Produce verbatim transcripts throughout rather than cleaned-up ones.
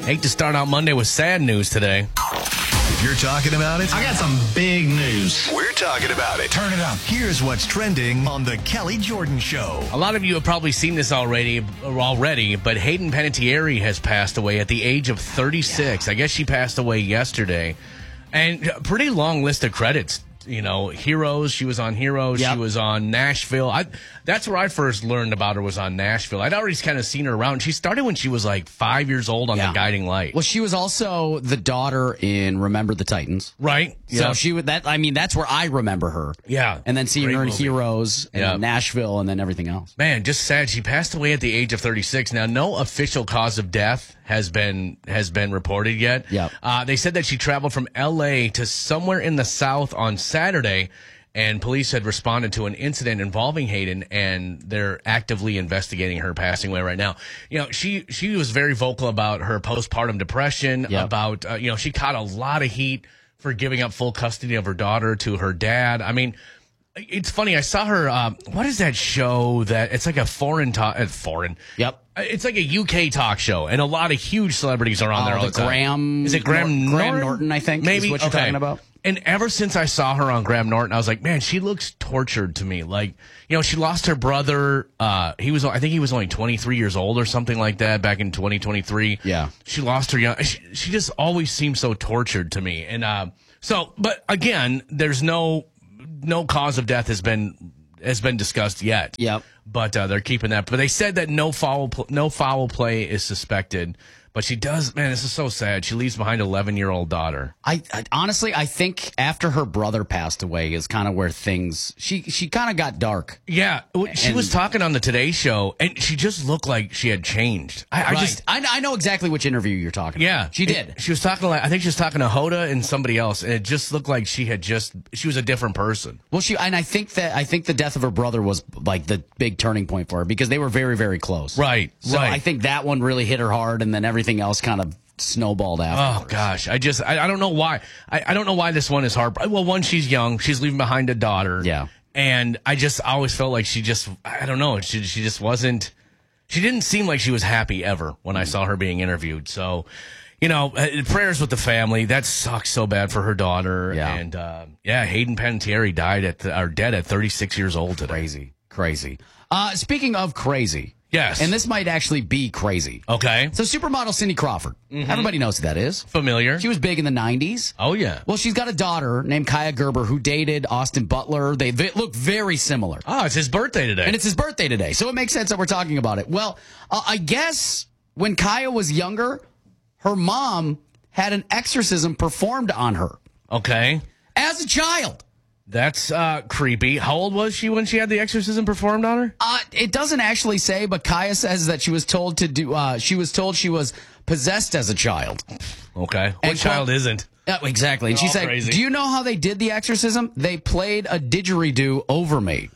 Hate to start out Monday with sad news today. If you're talking about it, I got some big news. We're talking about it. Turn it up. Here's what's trending on the Kelly Jordan Show. A lot of you have probably seen this already, already, but Hayden Panettiere has passed away at the age of thirty-six. Yeah. I guess she passed away yesterday. And a pretty long list of credits. You know, Heroes. She was on Heroes. Yep. She was on Nashville. I, that's where I first learned about her, was on Nashville. I'd already kind of seen her around. She started when she was like five years old on yeah. The Guiding Light. Well, she was also the daughter in Remember the Titans. Right. So yeah. she would, that, I mean, that's where I remember her. Yeah. And then seeing Great her in movie. Heroes and yeah. Nashville and then everything else. Man, just sad. She passed away at the age of thirty-six. Now, no official cause of death has been has been reported yet. Yep. Uh, they said that she traveled from L A to somewhere in the South on Saturday, and police had responded to an incident involving Hayden, and they're actively investigating her passing away right now. You know, she she was very vocal about her postpartum depression, yep. about, uh, you know, she caught a lot of heat for giving up full custody of her daughter to her dad. I mean, it's funny. I saw her, uh, what is that show that, it's like a foreign talk, uh, foreign. Yep. It's like a U K talk show, and a lot of huge celebrities are on oh, there all the the time. Graham, is it Graham Nor- Norton? Graham Norton, I think, Maybe. is what you're okay. talking about. And ever since I saw her on Graham Norton, I was like, man, she looks tortured to me. Like, you know, she lost her brother. Uh, he was, I think he was only twenty-three years old or something like that back in twenty twenty-three. Yeah. She lost her young. She, she just always seems so tortured to me. And uh, so, but again, there's no no cause of death has been has been discussed yet. Yep. But uh, they're keeping that. But they said that no foul pl- no foul play is suspected. But she does, man, this is so sad. She leaves behind an eleven-year-old daughter. I, I honestly, I think after her brother passed away is kind of where things, she she kind of got dark. Yeah, she and, was talking on the Today Show, and she just looked like she had changed. I, right. I just, I, I know exactly which interview you're talking yeah, about. She did. It, she was talking like, I think she was talking to Hoda and somebody else, and it just looked like she had just, she was a different person. Well, she, and I think that, I think the death of her brother was like the big turning point for her because they were very, very close. Right, so right. I think that one really hit her hard, and then everything else kind of snowballed afterwards. Oh gosh, I just I, I don't know why I, I don't know why this one is hard. Well, one, she's young, she's leaving behind a daughter. Yeah, and I just always felt like she just I don't know she she just wasn't she didn't seem like she was happy ever when I saw her being interviewed. So, you know, prayers with the family. That sucks so bad for her daughter. Yeah, and uh, yeah, Hayden Panettiere died at the, or dead at thirty-six years old today. Crazy, crazy. Uh, speaking of crazy. Yes. And this might actually be crazy. Okay. So supermodel Cindy Crawford. Mm-hmm. Everybody knows who that is. Familiar. She was big in the nineties. Oh, yeah. Well, she's got a daughter named Kaya Gerber who dated Austin Butler. They v- look very similar. Oh, it's his birthday today. And it's his birthday today. So it makes sense that we're talking about it. Well, uh, I guess when Kaya was younger, her mom had an exorcism performed on her. Okay. As a child. That's uh, creepy. How old was she when she had the exorcism performed on her? Uh, it doesn't actually say, but Kaya says that she was told to do. Uh, she was told she was possessed as a child. Okay, what And child quote, isn't? Uh, exactly. And she said, crazy. "Do you know how they did the exorcism? They played a didgeridoo over me.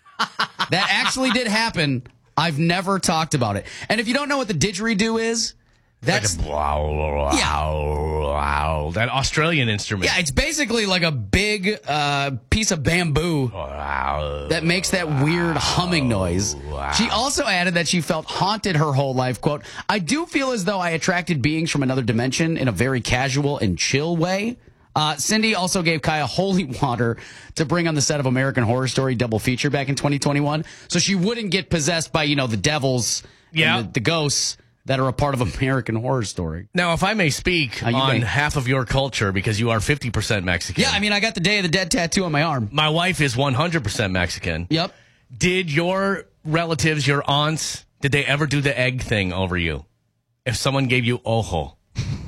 That actually did happen. I've never talked about it. And if you don't know what the didgeridoo is." That's like a, wow, wow, yeah. wow, that Australian instrument. Yeah, it's basically like a big uh, piece of bamboo wow, that makes that weird humming noise. Wow. She also added that she felt haunted her whole life. Quote, I do feel as though I attracted beings from another dimension in a very casual and chill way. Uh, Cindy also gave Kaya holy water to bring on the set of American Horror Story double feature back in twenty twenty-one. So she wouldn't get possessed by, you know, the devils yeah. and the, the ghosts that are a part of American Horror Story. Now, if I may speak uh, on may. half of your culture, because you are fifty percent Mexican. Yeah, I mean, I got the Day of the Dead tattoo on my arm. My wife is one hundred percent Mexican. Yep. Did your relatives, your aunts, did they ever do the egg thing over you? If someone gave you ojo.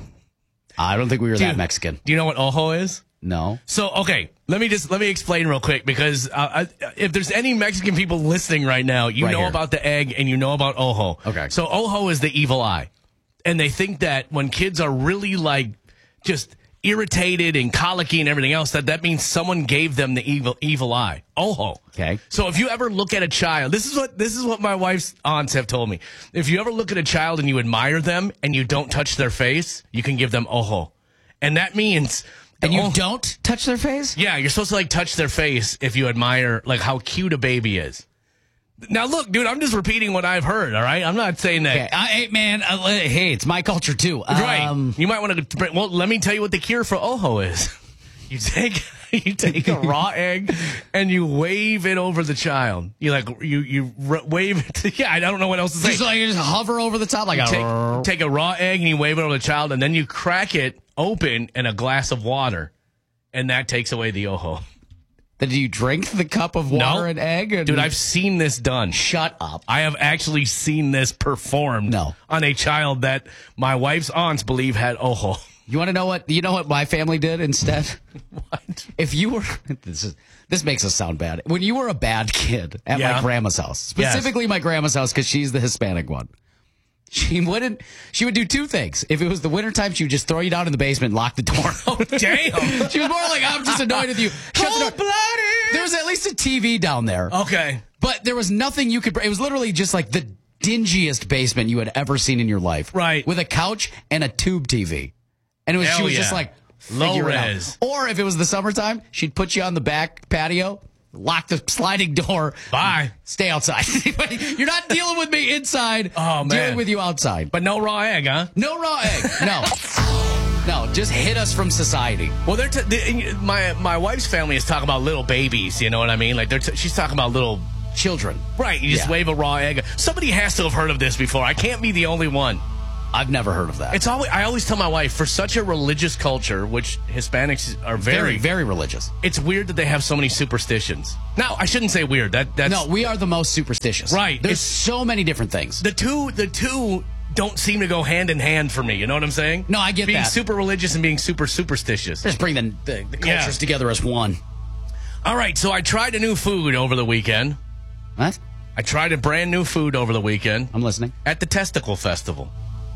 I don't think we were do that you, Mexican. Do you know what ojo is? No. So, okay, let me just, let me explain real quick, because uh, I, if there's any Mexican people listening right now, you right know here. about the egg and you know about ojo. Okay. So ojo is the evil eye. And they think that when kids are really like just irritated and colicky and everything else, that that means someone gave them the evil evil eye. Ojo. Okay. So if you ever look at a child, this is what this is what my wife's aunts have told me. If you ever look at a child and you admire them and you don't touch their face, you can give them ojo. And that means And you ojo, don't touch their face? yeah, you're supposed to like touch their face if you admire like how cute a baby is. Now, look, dude, I'm just repeating what I've heard, all right? I'm not saying that. Okay. I, hey, man, uh, hey, it's my culture, too. Right. Um, You might want to, well, let me tell you what the cure for Ojo is. You take you take a raw egg and you wave it over the child. You like, you, you r- wave it to, yeah, I don't know what else to say. Just like, you just hover over the top like You a... take, take a raw egg and you wave it over the child, and then you crack it open in a glass of water, and that takes away the Ojo. Then do you drink the cup of water No. and egg? And Dude, I've seen this done. Shut up. I have actually seen this performed No. on a child that my wife's aunts believe had Ojo. You want to know what you know what my family did instead? What? If you were this is this makes us sound bad. When you were a bad kid at Yeah. my grandma's house, Yes. specifically my grandma's house because she's the Hispanic one. She wouldn't she would do two things. If it was the wintertime, she would just throw you down in the basement and lock the door. Oh, damn. She was more like, I'm just annoyed with you. Shut the door. Cold-blooded. There was at least a T V down there. Okay. But there was nothing you could. It was literally just like the dingiest basement you had ever seen in your life. Right. With a couch and a tube T V. And it was Hell she was yeah. just like, Low figure it out. res. Or if it was the summertime, she'd put you on the back patio, lock the sliding door. Bye. Stay outside. You're not dealing with me inside. Oh, man. Dealing with you outside. But no raw egg, huh? No raw egg. No. No, just hit us from society. Well, they're t- they, my my wife's family is talking about little babies. You know what I mean? Like they're t- she's talking about little. Children. Right. You just Yeah. wave a raw egg. Somebody has to have heard of this before. I can't be the only one. I've never heard of that. It's always I always tell my wife, for such a religious culture, which Hispanics are very, very, very religious. it's weird that they have so many superstitions. Now, I shouldn't say weird. That that's No, we are the most superstitious. Right. There's It's- so many different things. the two the two don't seem to go hand in hand for me. You know what I'm saying? No, I get being that. super religious and being super superstitious. Just bring the, the, the Yeah. cultures together as one. All right, so I tried a new food over the weekend. What? I tried a brand new food over the weekend I'm listening. at the Testicle Festival.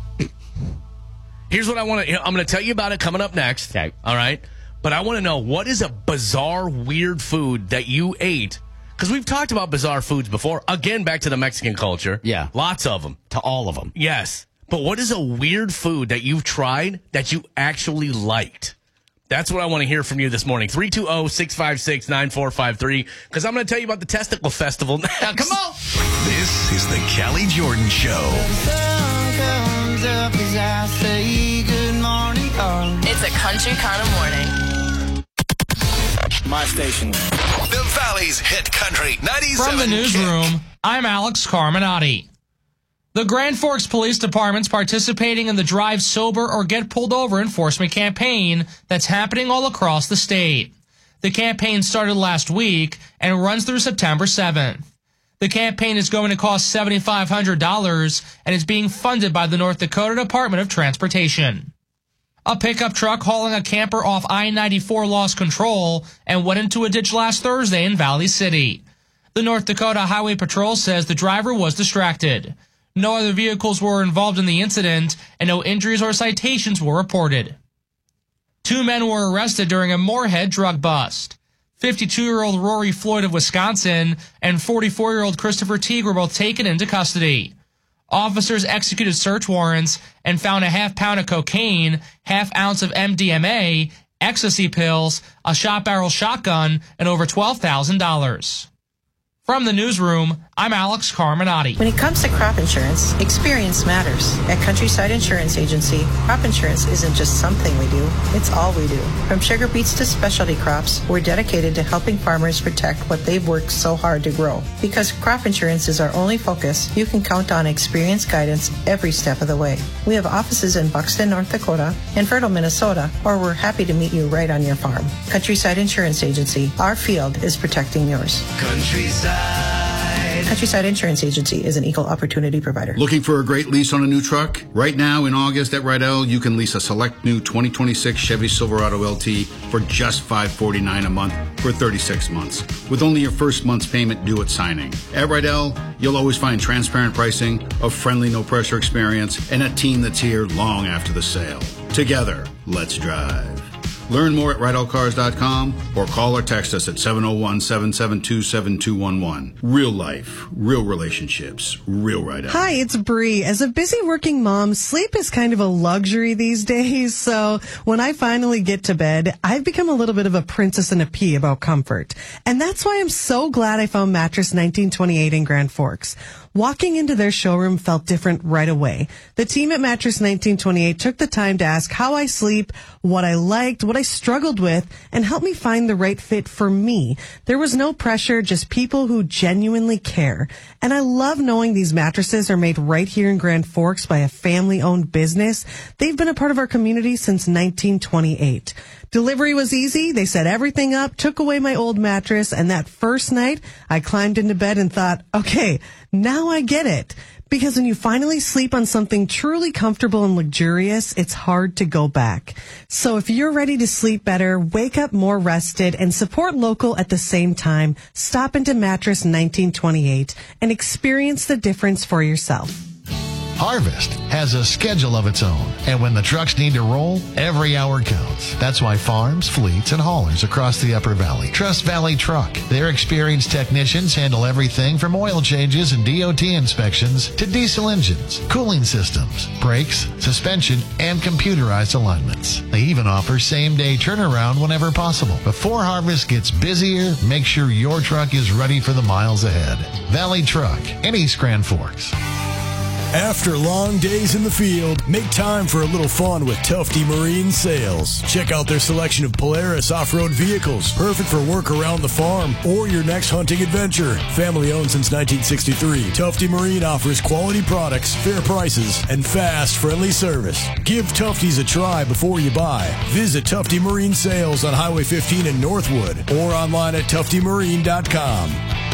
Here's what I want to. I'm going to tell you about it coming up next. Okay. All right. But I want to know, what is a bizarre, weird food that you ate? Because we've talked about bizarre foods before. Again, back to the Mexican culture. Yeah. Lots of them. To all of them. Yes. But what is a weird food that you've tried that you actually liked? That's what I want to hear from you this morning. three two zero, six five six, nine four five three. Because I'm going to tell you about the Testicle Festival next. Now, come on. This is the Kelly Jordan Show. It's a country kind of morning. My station. The Valley's hit country ninety-seven. From the newsroom, I'm Alex Carminati. The Grand Forks Police Department's participating in the Drive Sober or Get Pulled Over enforcement campaign that's happening all across the state. The campaign started last week and runs through September seventh. The campaign is going to cost seven thousand five hundred dollars and is being funded by the North Dakota Department of Transportation. A pickup truck hauling a camper off I ninety-four lost control and went into a ditch last Thursday in Valley City. The North Dakota Highway Patrol says the driver was distracted. No other vehicles were involved in the incident, and no injuries or citations were reported. Two men were arrested during a Moorhead drug bust. fifty-two-year-old Rory Floyd of Wisconsin and forty-four-year-old Christopher Teague were both taken into custody. Officers executed search warrants and found a half pound of cocaine, half ounce of M D M A, ecstasy pills, a shot barrel shotgun, and over twelve thousand dollars. From the newsroom, I'm Alex Carminati. When it comes to crop insurance, experience matters. At Countryside Insurance Agency, crop insurance isn't just something we do, it's all we do. From sugar beets to specialty crops, we're dedicated to helping farmers protect what they've worked so hard to grow. Because crop insurance is our only focus, you can count on experienced guidance every step of the way. We have offices in Buxton, North Dakota, and Fertile, Minnesota, or we're happy to meet you right on your farm. Countryside Insurance Agency, our field is protecting yours. Countryside. Countryside Insurance Agency is an equal opportunity provider. Looking for a great lease on a new truck? Right now in August at Rydell, you can lease a select new twenty twenty-six Chevy Silverado L T for just five hundred forty-nine dollars a month for thirty-six months, with only your first month's payment due at signing. At Rydell, you'll always find transparent pricing, a friendly, no-pressure experience, and a team that's here long after the sale. Together, let's drive. Learn more at rydell cars dot com or call or text us at seven oh one, seven seven two, seven two one one. Real life, real relationships, real Rydell. Hi, it's Bree. As a busy working mom, sleep is kind of a luxury these days. So when I finally get to bed, I've become a little bit of a princess in a pea about comfort. And that's why I'm so glad I found Mattress nineteen twenty-eight in Grand Forks. Walking into their showroom felt different right away. The team at Mattress nineteen twenty-eight took the time to ask how I sleep, what I liked, what I struggled with, and help me find the right fit for me. There was no pressure, just people who genuinely care. And I love knowing these mattresses are made right here in Grand Forks by a family-owned business. They've been a part of our community since nineteen twenty-eight. Delivery was easy. They set everything up, took away my old mattress, and that first night, I climbed into bed and thought, okay, now I get it. Because when you finally sleep on something truly comfortable and luxurious, it's hard to go back. So if you're ready to sleep better, wake up more rested, and support local at the same time, stop into Mattress nineteen twenty-eight and experience the difference for yourself. Harvest has a schedule of its own, and when the trucks need to roll, every hour counts. That's why farms, fleets, and haulers across the Upper Valley trust Valley Truck. Their experienced technicians handle everything from oil changes and D O T inspections to diesel engines, cooling systems, brakes, suspension, and computerized alignments. They even offer same-day turnaround whenever possible. Before harvest gets busier, make sure your truck is ready for the miles ahead. Valley Truck in East Grand Forks. After long days in the field, make time for a little fun with Tufty Marine Sales. Check out their selection of Polaris off-road vehicles, perfect for work around the farm or your next hunting adventure. Family owned since nineteen sixty-three, Tufty Marine offers quality products, fair prices, and fast, friendly service. Give Tufty's a try before you buy. Visit Tufty Marine Sales on Highway fifteen in Northwood or online at tufty marine dot com.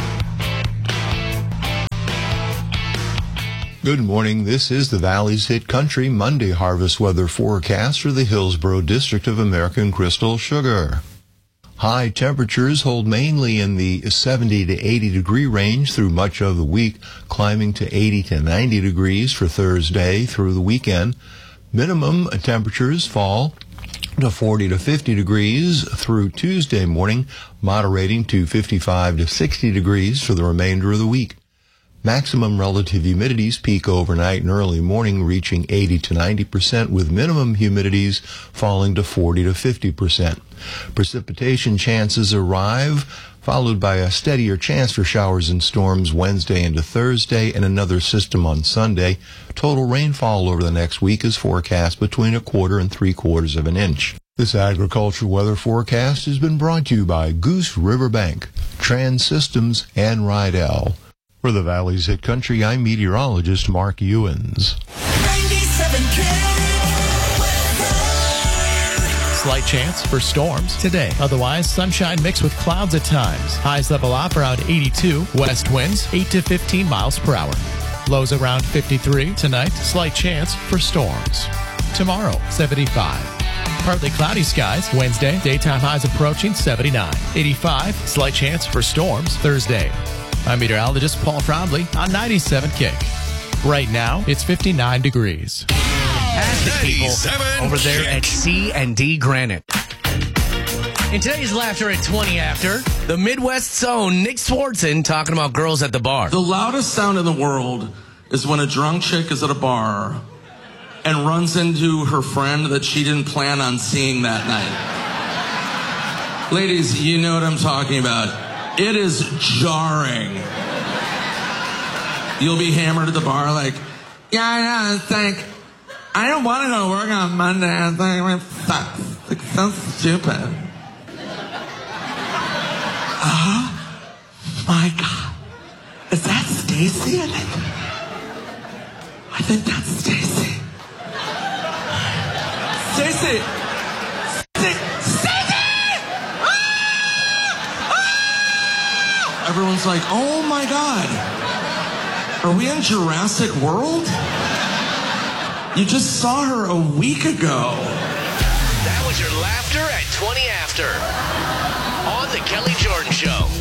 Good morning. This is the Valley's Hit Country Monday harvest weather forecast for the Hillsborough District of American Crystal Sugar. High temperatures hold mainly in the seventy to eighty degree range through much of the week, climbing to eighty to ninety degrees for Thursday through the weekend. Minimum temperatures fall to forty to fifty degrees through Tuesday morning, moderating to fifty-five to sixty degrees for the remainder of the week. Maximum relative humidities peak overnight and early morning, reaching eighty to ninety percent, with minimum humidities falling to forty to fifty percent. Precipitation chances arrive, followed by a steadier chance for showers and storms Wednesday into Thursday and another system on Sunday. Total rainfall over the next week is forecast between a quarter and three quarters of an inch. This agricultural weather forecast has been brought to you by Goose River Bank, Trans Systems, and Rydell. For the Valley's Hit Country, I'm meteorologist Mark Ewens. Slight chance for storms today. Otherwise, sunshine mixed with clouds at times. Highs level off around eighty-two. West winds eight to fifteen miles per hour. Lows around fifty-three. Tonight, slight chance for storms. Tomorrow, seventy-five. Partly cloudy skies. Wednesday, daytime highs approaching seventy-nine. eighty-five. Slight chance for storms Thursday. I'm meteorologist Paul Trombley on ninety-seven Kick. Right now, it's fifty-nine degrees. Fantastic people over there Kick. at C and D Granite. In today's Laughter at twenty after, the Midwest's own Nick Swartzen talking about girls at the bar. The loudest sound in the world is when a drunk chick is at a bar and runs into her friend that she didn't plan on seeing that night. Ladies, you know what I'm talking about. It is jarring. You'll be hammered at the bar like, yeah, yeah, it's like, I don't want to go to work on Monday. I think it sucks. It's so stupid. Oh, my God. Is that Stacy? I think, I think that's Stacy. Stacy! Stacy! Everyone's like, oh my God, are we in Jurassic World? You just saw her a week ago. That was your Laughter at twenty after on the Kelly Jordan Show.